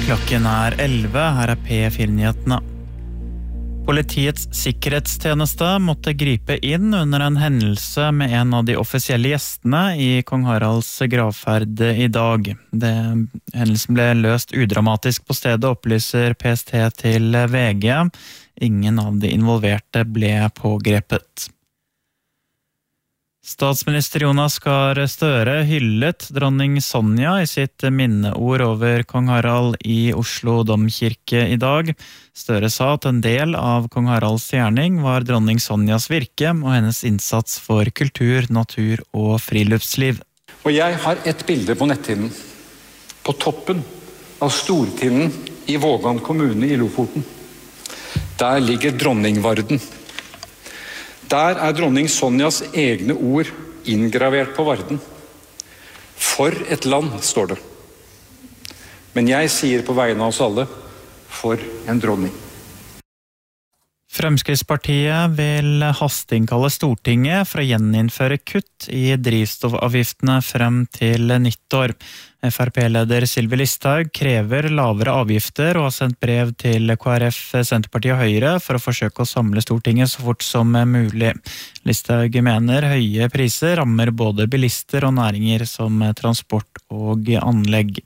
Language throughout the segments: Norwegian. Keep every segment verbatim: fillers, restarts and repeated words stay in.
Klokken er elleve, her er P fire-nyhetene. Politiets sikkerhetstjeneste måtte gripe inn under en hendelse med en av de offisielle gjestene i Kong Haralds gravferd i dag. Det, hendelsen ble løst udramatisk på stedet, opplyser P S T til V G. Ingen av de involverte ble pågrepet. Statsminister Jonas Gahr Støre hyllet dronning Sonja i sitt minneord over Kong Harald i Oslo domkirke i dag. Støre sa at en del av Kong Haralds gjerning var dronning Sonjas virke og hennes innsats for kultur, natur og friluftsliv. Og jeg har et bilde på netthinnen. På toppen av Stortinden i Vågan kommune i Lofoten. Der ligger dronningvarden. Der er dronning Sonjas egne ord inngravert på varden. For et land, står det. Men jeg sier på vegne av oss alle, for en dronning. Fremskrittspartiet vil hasteinnkalle Stortinget for å gjeninnføre kutt i drivstoffavgiftene frem til nyttår. F R P-leder Sylvi Listhaug krever lavere avgifter og har sendt brev til K R F, Senterpartiet og Høyre for å forsøke å samle Stortinget så fort som mulig. Listhaug mener høye priser rammer både bilister og næringer som transport og anlegg.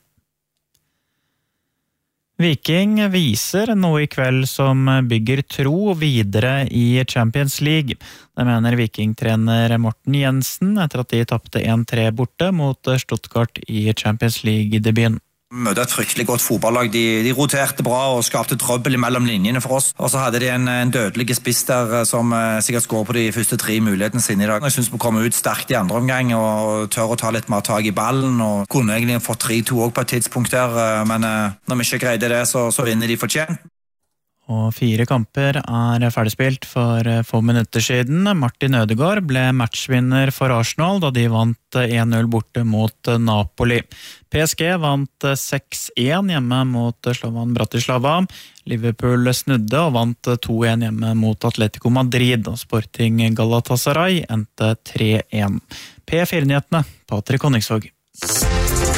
Viking viser noe i kveld som bygger tro videre i Champions League. Det mener Viking-trener Morten Jensen etter at de tappte en tre borte mot Stuttgart i Champions League-debuten. Møtte et fryktelig godt fotballag. De, de roterte bra og skapte trøbbel mellom linjene for oss. Og så hadde de en, en dødelig spiss der som eh, sikkert skår på de første tre mulighetene sine i dag. Jeg synes vi kom ut sterkt i andre omgang og tør å ta litt mer tag i ballen. Og kunne egentlig fått tre to også på et tidspunkt der, men eh, når vi ikke greide det, så, så vinner de fortjent. Og fire kamper er ferdigspilt for få minutter siden. Martin Ødegaard ble matchvinner for Arsenal da de vant en null borte mot Napoli. P S G vant seks en hjemme mot Slovan Bratislava. Liverpool snudde og vant to en hjemme mot Atletico Madrid, og Sporting Galatasaray endte tre en. P fire-nyhetene, Patrik Honningsvåg.